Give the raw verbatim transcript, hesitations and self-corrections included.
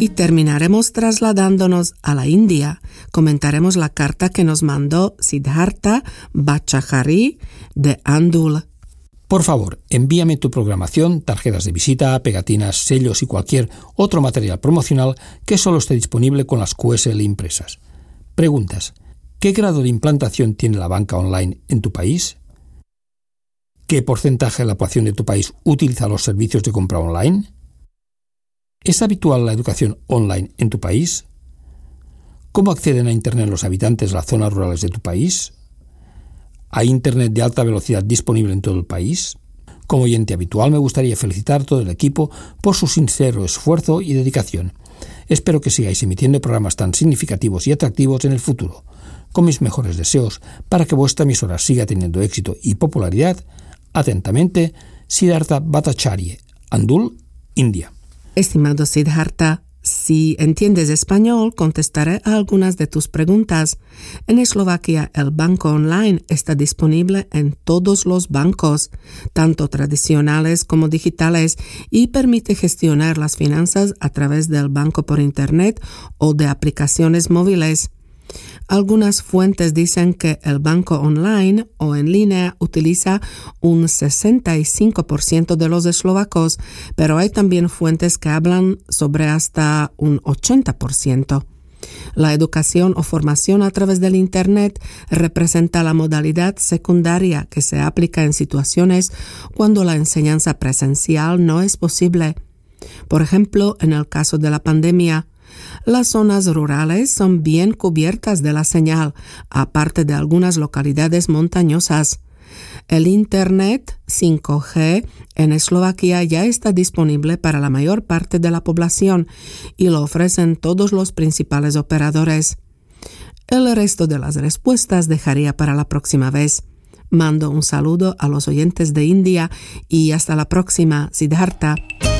Y terminaremos trasladándonos a la India. Comentaremos la carta que nos mandó Siddhartha Bhattacharjee de Andul. Por favor, envíame tu programación, tarjetas de visita, pegatinas, sellos y cualquier otro material promocional que solo esté disponible con las Q S L impresas. Preguntas. ¿Qué grado de implantación tiene la banca online en tu país? ¿Qué porcentaje de la población de tu país utiliza los servicios de compra online? ¿Es habitual la educación online en tu país? ¿Cómo acceden a Internet los habitantes de las zonas rurales de tu país? ¿Hay Internet de alta velocidad disponible en todo el país? Como oyente habitual, me gustaría felicitar a todo el equipo por su sincero esfuerzo y dedicación. Espero que sigáis emitiendo programas tan significativos y atractivos en el futuro. Con mis mejores deseos para que vuestra emisora siga teniendo éxito y popularidad. Atentamente, Siddhartha Bhattacharjee, Andul, India. Estimado Siddhartha, si entiendes español, contestaré a algunas de tus preguntas. En Eslovaquia, el banco online está disponible en todos los bancos, tanto tradicionales como digitales, y permite gestionar las finanzas a través del banco por Internet o de aplicaciones móviles. Algunas fuentes dicen que el banco online o en línea utiliza un sesenta y cinco por ciento de los eslovacos, pero hay también fuentes que hablan sobre hasta un ochenta por ciento. La educación o formación a través del Internet representa la modalidad secundaria que se aplica en situaciones cuando la enseñanza presencial no es posible. Por ejemplo, en el caso de la pandemia, las zonas rurales son bien cubiertas de la señal, aparte de algunas localidades montañosas. El Internet cinco G en Eslovaquia ya está disponible para la mayor parte de la población y lo ofrecen todos los principales operadores. El resto de las respuestas dejaría para la próxima vez. Mando un saludo a los oyentes de India y hasta la próxima, Siddhartha.